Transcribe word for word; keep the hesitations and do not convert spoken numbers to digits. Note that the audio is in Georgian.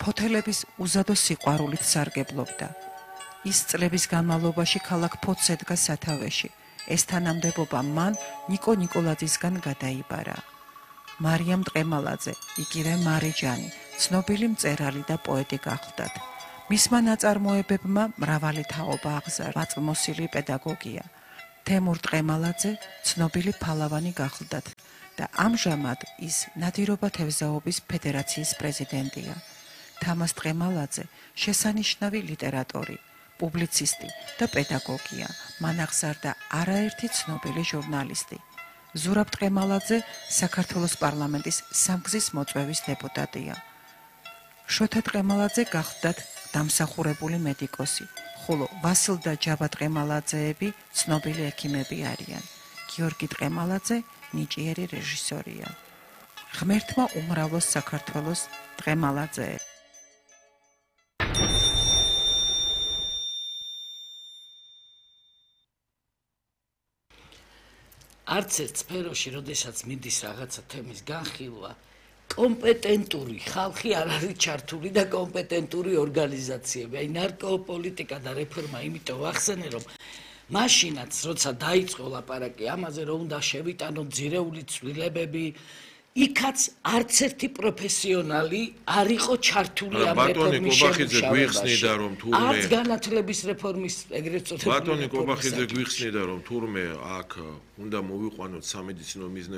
ფოთელების უზადო სიყვარულით სარგებლობდა. ის წლების განმავლობაში ქალაქ ფოთს ედგა სათავეში. ეს თანამდებობა მან ნიკო ნიკოლაძისგან გადაიბარა. მარიამ ტყემალაძე, იგივე მარიჯანი, ცნობილი მწერალი და პოეტი გახლდათ. მისმა ნაწარმოებებმა მრავალი თაობა აღზარდა, აწმოსილი პედაგოგია. თემურ ტყემალაძე ცნობილი ფალავანი გახლდათ და ამჟამად ის ნადირობა თევზაობის ფედერაციის პრეზიდენტია. თამას ტყემალაძე შესანიშნავი ლიტერატორი, პუბლიცისტი და პედაგოგია. მან აღზარდა არაერთი ცნობილი ჟურნალისტი. ზურაბ ტყემალაძე საქართველოს პარლამენტის სამგზის მოწვევის დეპუტატია. შოთა ტყემალაძე გახლდათ დამსახურებული მედიკოსი, ხოლო ვასილ და ჯაბა ტყემალაძეები ცნობილი ექიმები არიან. გიორგი ტყემალაძე ნიჭიერი რეჟისორია. ღმერთმა უმრავლოს საქართველოს ტყემალაძეები. არც ერთ სფეროში, როდესაც მიდის რაღაცა თემის განხილვა, კომპეტენტური ხალხი არ არის ჩართული და კომპეტენტური ორგანიზაციები. აი ნარკოპოლიტიკა და რეფორმა იმიტომ ვახსენე, რომ მაშინაც, როცა დაიწყო ლაპარაკი ამაზე, რომ უნდა შევიტანოთ ძირეული ცვლილებები, იქაც არც ერთი პროფესიონალი არ იყო ჩართული ამ რეფორმის შემუშავებაში. არც განათლების რეფორმის ეგრეთ წოდებული ბატონი კობახიძე გვიხსნიდა, რომ თურმე აქ უნდა მოვიყვანოთ სამედიცინო მიზნები